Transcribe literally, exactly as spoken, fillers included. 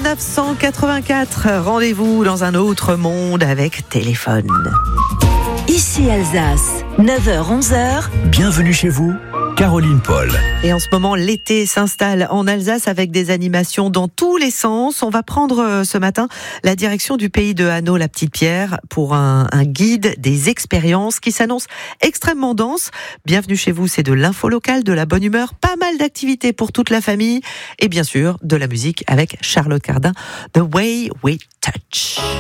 dix-neuf cent quatre-vingt-quatre, rendez-vous dans un autre monde avec Téléphone. Ici Alsace, neuf heures onze heures. Bienvenue chez vous, Caroline Paul. Et en ce moment, l'été s'installe en Alsace avec des animations dans tous les sens. On va prendre ce matin la direction du pays de Hanau, la Petite Pierre, pour un, un guide des expériences qui s'annonce extrêmement dense. Bienvenue chez vous, c'est de l'info locale, de la bonne humeur, pas mal d'activités pour toute la famille et bien sûr de la musique avec Charlotte Cardin, The Way We Touch.